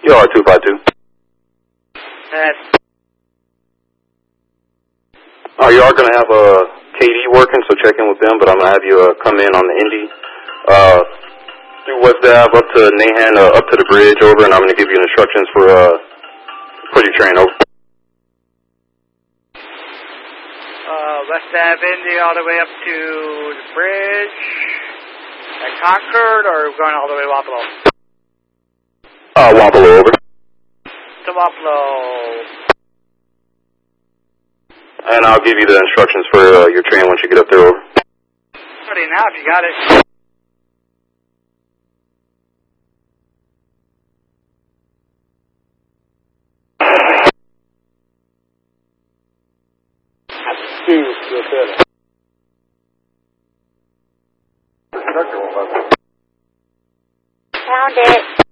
ER 252. You are going to have a KD working, so check in with them, but I'm going to have you come in on the Indy. Through West Ave up to Nahan, up to the bridge over, and I'm going to give you instructions for your train over. West Ave Indy all the way up to the bridge at Concord, or going all the way to Wapello? Wapello over. To Wapello. And I'll give you the instructions for your train once you get up there over. Ready now if you got it. Found it.